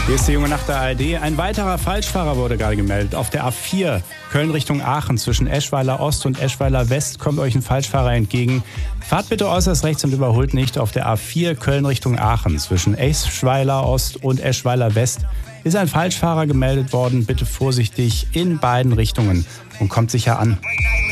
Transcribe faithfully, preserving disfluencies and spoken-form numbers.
Hier ist die junge Nacht der A R D. Ein weiterer Falschfahrer wurde gerade gemeldet. Auf der A vier Köln Richtung Aachen zwischen Eschweiler Ost und Eschweiler West kommt euch ein Falschfahrer entgegen. Fahrt bitte äußerst rechts und überholt nicht. Auf der A vier Köln Richtung Aachen zwischen Eschweiler Ost und Eschweiler West ist ein Falschfahrer gemeldet worden. Bitte vorsichtig in beiden Richtungen und kommt sicher an.